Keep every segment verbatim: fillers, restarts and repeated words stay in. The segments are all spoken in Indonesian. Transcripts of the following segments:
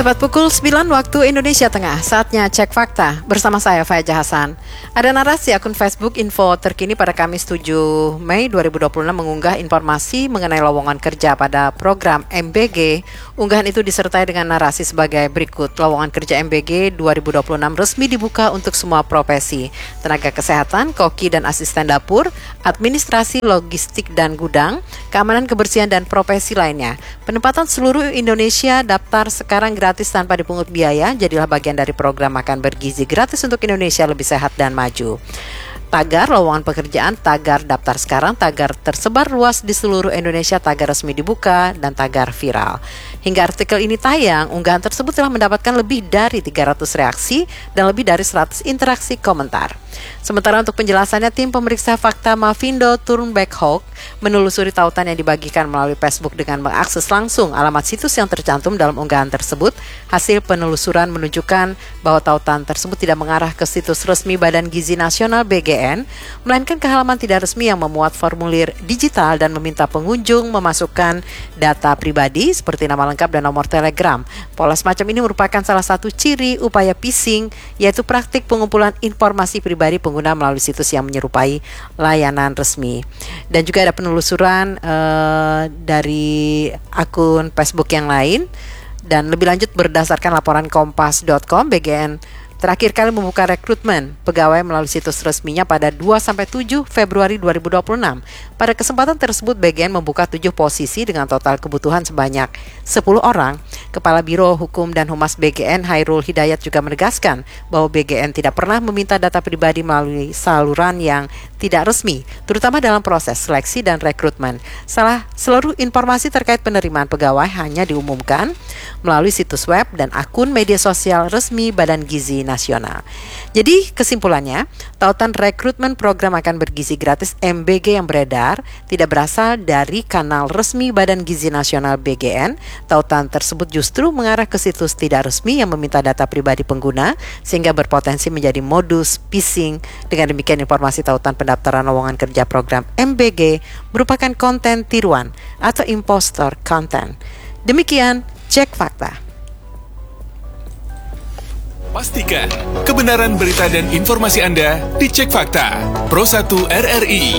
Tepat pukul sembilan waktu Indonesia Tengah, saatnya cek fakta bersama saya Faeja Hasan. Ada narasi akun Facebook info terkini pada Kamis tujuh Mei dua ribu dua puluh enam mengunggah informasi mengenai lowongan kerja pada program M B G. Unggahan itu disertai dengan narasi sebagai berikut. Lowongan kerja M B G dua ribu dua puluh enam resmi dibuka untuk semua profesi: tenaga kesehatan, koki dan asisten dapur, administrasi, logistik dan gudang, keamanan kebersihan dan profesi lainnya. Penempatan seluruh Indonesia, daftar sekarang gratis tanpa dipungut biaya. Jadilah bagian dari program makan bergizi gratis untuk Indonesia lebih sehat dan maju. Tagar lowongan pekerjaan, tagar daftar sekarang, tagar tersebar luas di seluruh Indonesia, tagar resmi dibuka, dan tagar viral. Hingga artikel ini tayang, unggahan tersebut telah mendapatkan lebih dari tiga ratus reaksi dan lebih dari seratus interaksi komentar. Sementara untuk penjelasannya, tim pemeriksa fakta Mavindo Turnback Hawk menelusuri tautan yang dibagikan melalui Facebook dengan mengakses langsung alamat situs yang tercantum dalam unggahan tersebut. Hasil penelusuran menunjukkan bahwa tautan tersebut tidak mengarah ke situs resmi Badan Gizi Nasional B G N, melainkan ke halaman tidak resmi yang memuat formulir digital dan meminta pengunjung memasukkan data pribadi seperti nama lengkap dan nomor telegram. Pola semacam ini merupakan salah satu ciri upaya phishing, yaitu praktik pengumpulan informasi pribadi pengguna melalui situs yang menyerupai layanan resmi. Dan juga ada penelusuran uh, dari akun Facebook yang lain. Dan lebih lanjut, berdasarkan laporan kompas dot com, B G N terakhir kali membuka rekrutmen pegawai melalui situs resminya pada dua sampai tujuh Februari dua ribu dua puluh enam. Pada kesempatan tersebut, B G N membuka tujuh posisi dengan total kebutuhan sebanyak sepuluh orang. Kepala Biro Hukum dan Humas B G N, Hairul Hidayat, juga menegaskan bahwa B G N tidak pernah meminta data pribadi melalui saluran yang tidak resmi, terutama dalam proses seleksi dan rekrutmen. Salah, seluruh informasi terkait penerimaan pegawai hanya diumumkan melalui situs web dan akun media sosial resmi Badan Gizi Nasional. Jadi kesimpulannya, tautan rekrutmen program makan bergizi gratis M B G yang beredar tidak berasal dari kanal resmi Badan Gizi Nasional B G N. Tautan tersebut justru mengarah ke situs tidak resmi yang meminta data pribadi pengguna, sehingga berpotensi menjadi modus phishing. Dengan demikian, informasi tautan pendaftaran lowongan kerja program M B G merupakan konten tiruan atau impostor content. Demikian cek fakta. Pastikan kebenaran berita dan informasi Anda dicek fakta. Pro satu R R I.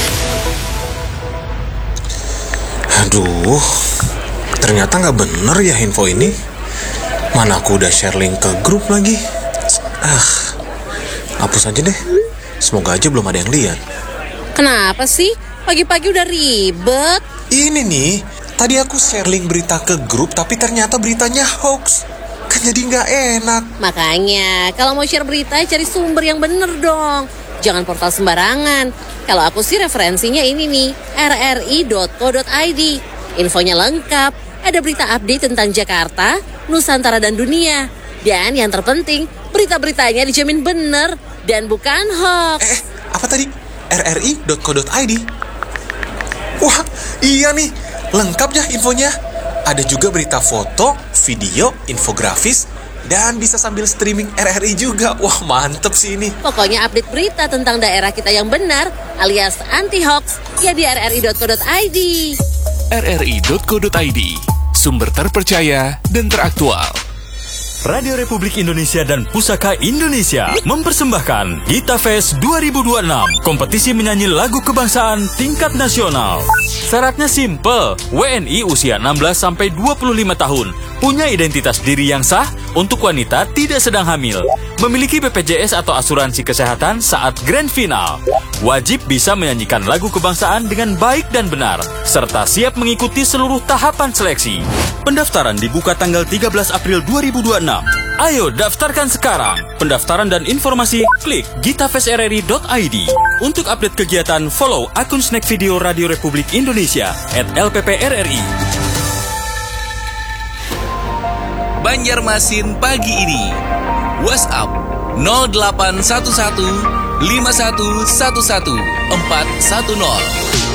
Aduh, ternyata nggak bener ya info ini. Mana aku udah share link ke grup lagi. Ah, hapus aja deh. Semoga aja belum ada yang lihat. Kenapa sih? Pagi-pagi udah ribet. Ini nih, tadi aku share link berita ke grup, tapi ternyata beritanya hoax. Kan jadi nggak enak. Makanya, kalau mau share berita, cari sumber yang bener dong. Jangan portal sembarangan. Kalau aku sih referensinya ini nih, r r i dot co dot i d. Infonya lengkap, ada berita update tentang Jakarta, Nusantara dan dunia. Dan yang terpenting, berita-beritanya dijamin bener dan bukan hoax. Eh, apa tadi? r r i dot co dot i d. Wah, iya nih, lengkap ya infonya. Ada juga berita foto, video, infografis, dan bisa sambil streaming R R I juga. Wah, mantep sih ini. Pokoknya update berita tentang daerah kita yang benar alias anti-hoax ya di r r i dot co dot i d. r r i dot co dot i d, sumber terpercaya dan teraktual. Radio Republik Indonesia dan Pusaka Indonesia mempersembahkan Gita Fest dua ribu dua puluh enam, kompetisi menyanyi lagu kebangsaan tingkat nasional. Syaratnya simple, W N I usia enam belas sampai dua puluh lima tahun, punya identitas diri yang sah, untuk wanita tidak sedang hamil, memiliki B P J S atau asuransi kesehatan saat grand final. Wajib bisa menyanyikan lagu kebangsaan dengan baik dan benar, serta siap mengikuti seluruh tahapan seleksi. Pendaftaran dibuka tanggal tiga belas April dua ribu dua puluh enam. Ayo daftarkan sekarang. Pendaftaran dan informasi klik gitafest r r i dot i d. Untuk update kegiatan, follow akun Snack Video Radio Republik Indonesia at L P P R R I. Banjarmasin pagi ini. WhatsApp nol delapan satu satu lima satu satu satu empat satu nol.